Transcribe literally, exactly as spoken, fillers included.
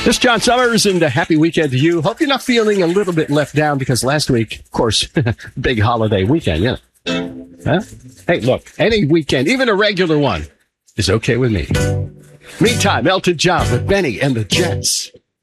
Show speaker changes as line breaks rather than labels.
This is John Summers, and a happy weekend to you. Hope you're not feeling a little bit left down because last week, of course, big holiday weekend, yeah. Huh? Hey, look, any weekend, even a regular one, is okay with me. Meantime, Elton John with Benny and the Jets.